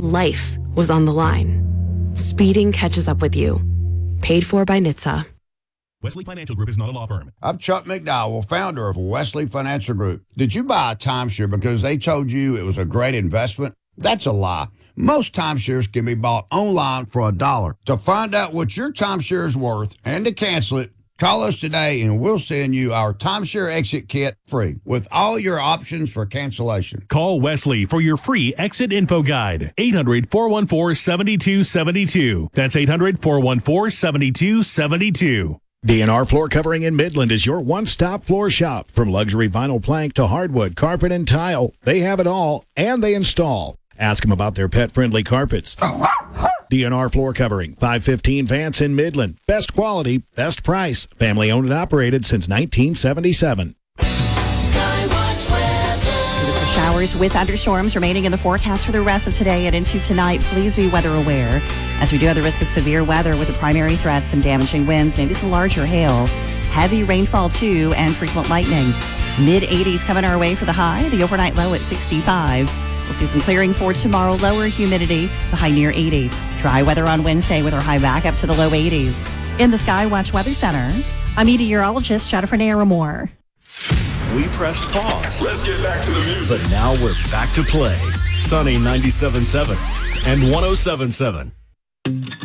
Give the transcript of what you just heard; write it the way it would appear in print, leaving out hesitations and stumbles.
life was on the line. Speeding catches up with you. Paid for by NHTSA. Wesley Financial Group is not a law firm. I'm Chuck McDowell, founder of Wesley Financial Group. Did you buy a timeshare because they told you it was a great investment? That's a lie. Most timeshares can be bought online for $1. To find out what your timeshare is worth and to cancel it, call us today and we'll send you our timeshare exit kit free with all your options for cancellation. Call Wesley for your free exit info guide. 800-414-7272. That's 800-414-7272. DNR Floor Covering in Midland is your one-stop floor shop. From luxury vinyl plank to hardwood, carpet, and tile, they have it all, and they install. Ask them about their pet-friendly carpets. DNR Floor Covering, 515 Vance in Midland. Best quality, best price. Family owned and operated since 1977. Showers with thunderstorms remaining in the forecast for the rest of today and into tonight. Please be weather aware, as we do have the risk of severe weather with the primary threats, some damaging winds, maybe some larger hail, heavy rainfall too, and frequent lightning. Mid-80s coming our way for the high, the overnight low at 65. We'll see some clearing for tomorrow, lower humidity, the high near 80. Dry weather on Wednesday with our high back up to the low 80s. In the Skywatch Weather Center, I'm meteorologist Jennifer Naramore. We pressed pause. Let's get back to the music. But now we're back to play. Sunny 97.7 and 107.7.